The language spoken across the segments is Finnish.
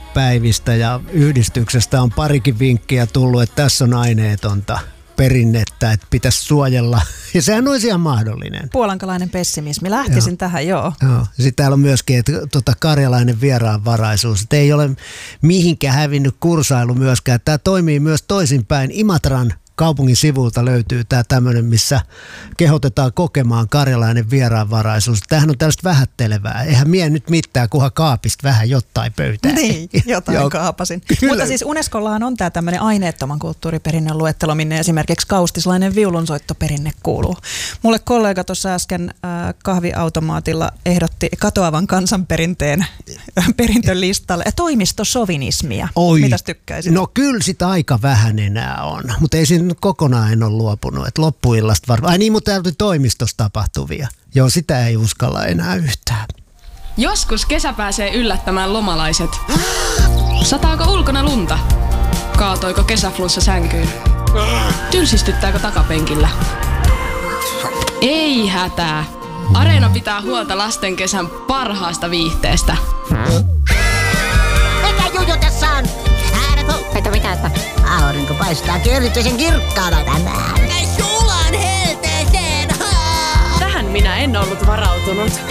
naistenpäivistä ja yhdistyksestä on parikin vinkkiä tullut, että tässä on aineetonta perinnettä, että pitäisi suojella. Ja sehän olisi ihan mahdollinen. Puolankalainen pessimismi. Lähtisin tähän, joo. Sitten täällä on myöskin, että karjalainen vieraanvaraisuus. Että ei ole mihinkään hävinnyt kursailu myöskään. Tämä toimii myös toisinpäin. Imatran kaupungin sivulta löytyy tämä tämmöinen, missä kehotetaan kokemaan karjalainen vieraanvaraisuus. Tämähän on tällaista vähättelevää. Eihän mie nyt mitään, kunhan kaapista vähän jotain pöytään. Niin, jotain kaapasin. Mutta siis Unescollahan on tämä tämmöinen aineettoman kulttuuriperinnön luettelo, minne esimerkiksi kaustislainen viulunsoittoperinne kuuluu. Mulle kollega tuossa äsken kahviautomaatilla ehdotti katoavan kansanperinteen perintölistalle toimistosovinismia. Oi, mitäs tykkäisit? No kyllä sitä aika vähän enää on, mutta ei siinä nyt kokonaan en ole luopunut, että loppuillasta varmaan. Ai niin, mutta täällä oli toimistossa tapahtuvia. Joo, sitä ei uskalla enää yhtään. Joskus kesä pääsee yllättämään lomalaiset. Sataako ulkona lunta? Kaatoiko kesäflunssa sänkyyn? Tylsistyttääkö takapenkillä? Ei hätää. Areena pitää huolta lasten kesän parhaasta viihteestä. Mikä juju tässä on? Että mitä että aurinko paistaa erityisen kirkkaana tänään. Näin sulan helteeseen. Tähän minä en ollut varautunut.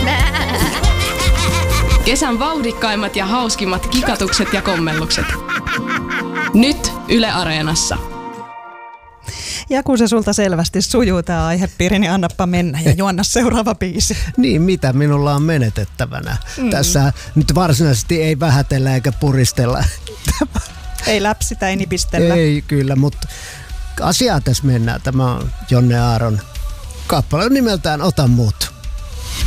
Kesän vauhdikkaimmat ja hauskimmat kikatukset ja kommellukset. Nyt Yle Areenassa. Ja kun se sulta selvästi sujuu tämä aihepiiri, niin annappa mennä ja juonna seuraava biisi. Niin, mitä minulla on menetettävänä? Tässä nyt varsinaisesti ei vähätellä eikä puristella. Ei läpsitä, ei nipistellä. Ei kyllä, mutta asiaa tässä mennään. Tämä on Jonne Aaron kappale nimeltään Ota mut.